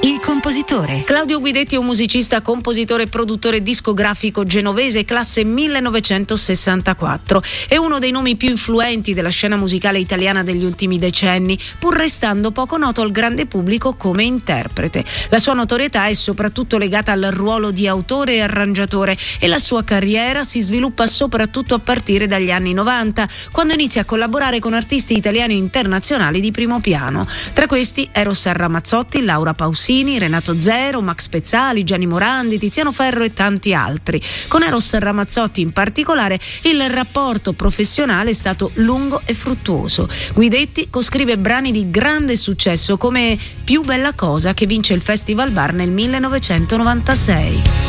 Il compositore. Claudio Guidetti è un musicista, compositore e produttore discografico genovese, classe 1964. È uno dei nomi più influenti della scena musicale italiana degli ultimi decenni, pur restando poco noto al grande pubblico come interprete. La sua notorietà è soprattutto legata al ruolo di autore e arrangiatore, e la sua carriera si sviluppa soprattutto a partire dagli anni 90, quando inizia a collaborare con artisti italiani e internazionali di primo piano. Tra questi Eros Ramazzotti, Laura Pausini, Renato Zero, Max Pezzali, Gianni Morandi, Tiziano Ferro e tanti altri. Con Eros Ramazzotti in particolare il rapporto professionale è stato lungo e fruttuoso. Guidetti coscrive brani di grande successo come Più bella cosa, che vince il Festival Bar nel 1996.